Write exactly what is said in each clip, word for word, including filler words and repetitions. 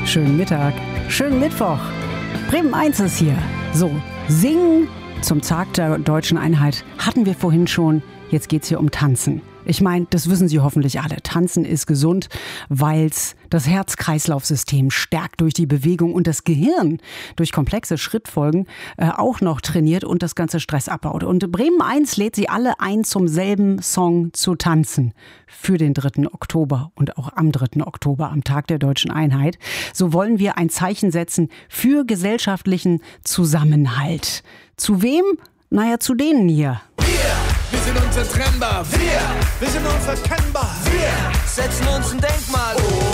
Schönen Mittag, schönen Mittwoch. Bremen eins ist hier. So, singen zum Tag der deutschen Einheit hatten wir vorhin schon. Jetzt geht's hier um Tanzen. Ich meine, das wissen Sie hoffentlich alle. Tanzen ist gesund, weil's das Herz-Kreislauf-System stärkt durch die Bewegung und das Gehirn durch komplexe Schrittfolgen äh, auch noch trainiert und das ganze Stress abbaut. Und Bremen eins lädt Sie alle ein, zum selben Song zu tanzen für den dritten Oktober und auch am dritten Oktober, am Tag der deutschen Einheit. So wollen wir ein Zeichen setzen für gesellschaftlichen Zusammenhalt. Zu wem? Naja, zu denen hier. Wir sind unzertrennbar, wir, wir sind unverkennbar, wir setzen uns ein Denkmal.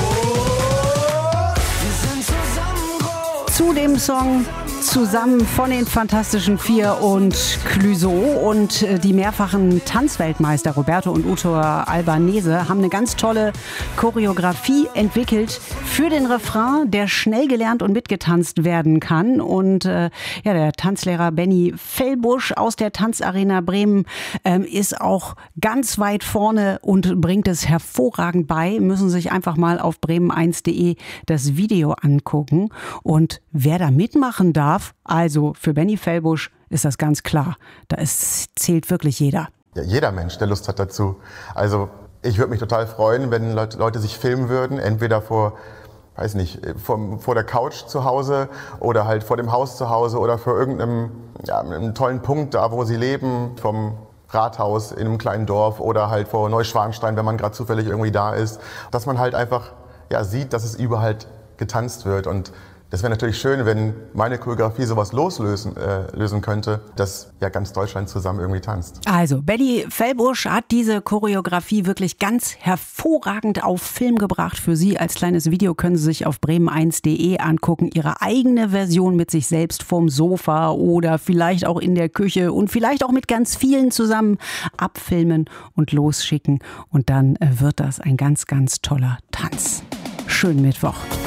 Oh, wir sind zusammen groß. Zu dem Song Zusammen von den Fantastischen Vier und Clouseau und die mehrfachen Tanzweltmeister Roberto und Uto Albanese haben eine ganz tolle Choreografie entwickelt für den Refrain, der schnell gelernt und mitgetanzt werden kann. Und äh, ja, der Tanzlehrer Benny Fellbusch aus der Tanzarena Bremen ähm, ist auch ganz weit vorne und bringt es hervorragend bei. Müssen sich einfach mal auf bremen eins punkt de das Video angucken. Und wer da mitmachen darf, also für Benny Fellbusch ist das ganz klar. Da ist, zählt wirklich jeder. Ja, jeder Mensch, der Lust hat dazu. Also ich würde mich total freuen, wenn Leute, Leute sich filmen würden, entweder vor, weiß nicht, vor, vor der Couch zu Hause oder halt vor dem Haus zu Hause oder vor irgendeinem ja, einem tollen Punkt da, wo sie leben, vom Rathaus in einem kleinen Dorf oder halt vor Neuschwanstein, wenn man gerade zufällig irgendwie da ist. Dass man halt einfach ja, sieht, dass es überall getanzt wird. Und das wäre natürlich schön, wenn meine Choreografie sowas loslösen äh, lösen könnte, dass ja ganz Deutschland zusammen irgendwie tanzt. Also, Benny Fellbusch hat diese Choreografie wirklich ganz hervorragend auf Film gebracht. Für Sie als kleines Video können Sie sich auf bremen eins punkt de angucken. Ihre eigene Version mit sich selbst vom Sofa oder vielleicht auch in der Küche und vielleicht auch mit ganz vielen zusammen abfilmen und losschicken. Und dann wird das ein ganz, ganz toller Tanz. Schönen Mittwoch.